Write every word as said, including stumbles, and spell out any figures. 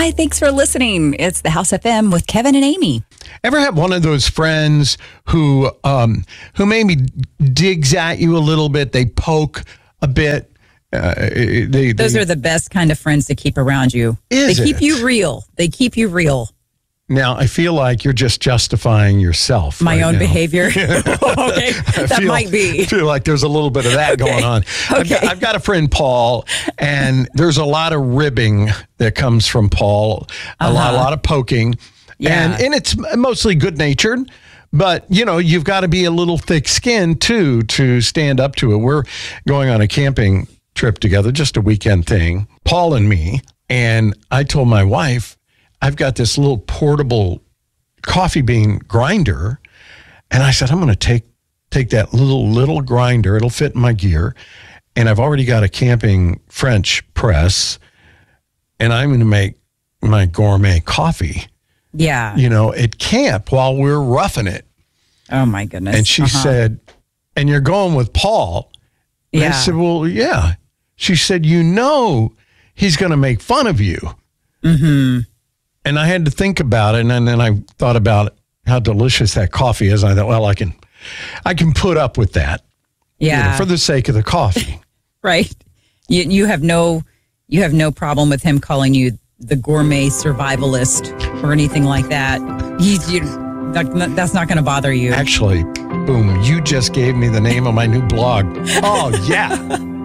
Hi, thanks for listening. It's the House F M with Kevin and Amy. Ever have one of those friends who um, who maybe digs at you a little bit? They poke a bit. Uh, they, Those they, are the best kind of friends to keep around you. Is they keep it? you real. They keep you real. Now, I feel like you're just justifying yourself. My right own now. behavior. Okay, that feel, might be. I feel like there's a little bit of that Okay. going on. I've, Okay. got, I've got a friend, Paul, and there's a lot of ribbing that comes from Paul, a, Uh-huh. lot, a lot of poking. Yeah. And, and it's mostly good-natured. But, you know, you've got to be a little thick-skinned, too, to stand up to it. We're going on a camping trip together, just a weekend thing, Paul and me. And I told my wife, I've got this little portable coffee bean grinder. And I said, I'm going to take take that little, little grinder. It'll fit in my gear. And I've already got a camping French press. And I'm going to make my gourmet coffee, Yeah. you know, at camp while we're roughing it. Oh, my goodness. And she Uh-huh. said, and you're going with Paul. And Yeah. I said, well, yeah. She said, you know, he's going to make fun of you. Mm-hmm. And I had to think about it. And then I thought about how delicious that coffee is. And I thought, well, I can, I can put up with that, you Yeah. know, for the sake of the coffee. Right. You you have no you have no problem with him calling you the gourmet survivalist or anything like that. He's you. That, that's not going to bother you. Actually, boom, you just gave me the name of my new blog. Oh, yeah.